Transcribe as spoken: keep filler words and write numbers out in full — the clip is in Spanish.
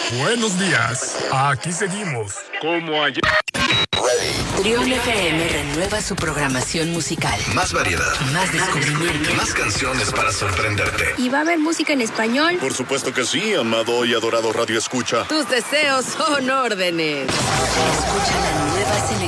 Buenos días. Aquí seguimos. Como ayer. Trión F M renueva su programación musical. Más variedad. Más descubrimiento. Más canciones para sorprenderte. ¿Y va a haber música en español? Por supuesto que sí, amado y adorado Radio Escucha. Tus deseos son órdenes. Escucha la nueva selección